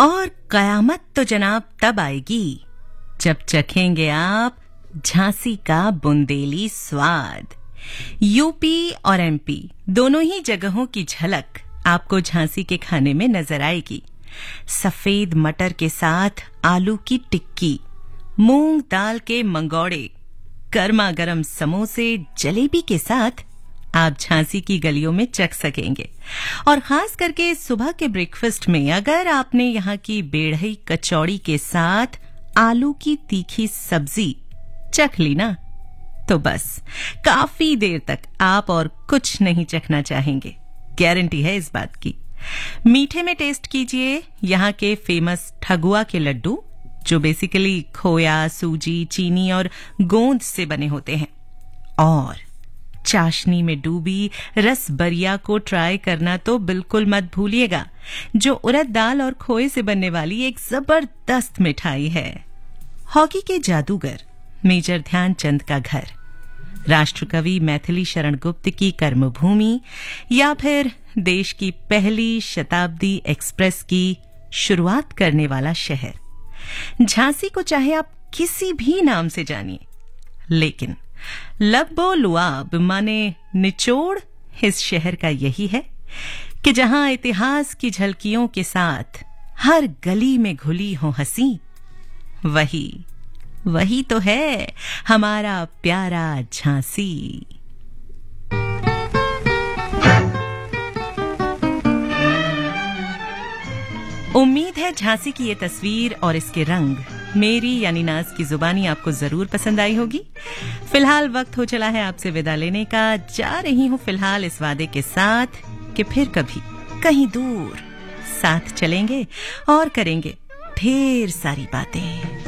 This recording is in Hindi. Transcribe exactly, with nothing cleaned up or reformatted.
और कयामत तो जनाब तब आएगी जब चखेंगे आप झांसी का बुंदेली स्वाद। यूपी और एमपी दोनों ही जगहों की झलक आपको झांसी के खाने में नजर आएगी। सफेद मटर के साथ आलू की टिक्की, मूंग दाल के मंगोड़े, गर्मा गर्म समोसे, जलेबी के साथ आप झांसी की गलियों में चख सकेंगे। और खास करके सुबह के ब्रेकफास्ट में अगर आपने यहाँ की बेढ़ई कचौड़ी के साथ आलू की तीखी सब्जी चख ली ना, तो बस काफी देर तक आप और कुछ नहीं चखना चाहेंगे। गारंटी है इस बात की। मीठे में टेस्ट कीजिए यहाँ के फेमस ठगुआ के लड्डू, जो बेसिकली खोया, सूजी, चीनी और गोंद से बने होते हैं। और चाशनी में डूबी रसबरिया को ट्राई करना तो बिल्कुल मत भूलिएगा, जो उड़द दाल और खोए से बनने वाली एक जबरदस्त मिठाई है। हॉकी के जादूगर मेजर ध्यानचंद का घर, राष्ट्रकवि मैथिली शरण गुप्त की कर्मभूमि, या फिर देश की पहली शताब्दी एक्सप्रेस की शुरुआत करने वाला शहर। झांसी को चाहे आप किसी भी नाम से जानिए, लेकिन लब्बो लुआब माने निचोड़ इस शहर का यही है कि जहां इतिहास की झलकियों के साथ हर गली में घुली हो हंसी, वही वही तो है हमारा प्यारा झांसी। उम्मीद है झांसी की ये तस्वीर और इसके रंग मेरी यानी नाज की जुबानी आपको जरूर पसंद आई होगी। फिलहाल वक्त हो चला है आपसे विदा लेने का। जा रही हूं फिलहाल इस वादे के साथ कि फिर कभी कहीं दूर साथ चलेंगे और करेंगे ढेर सारी बातें।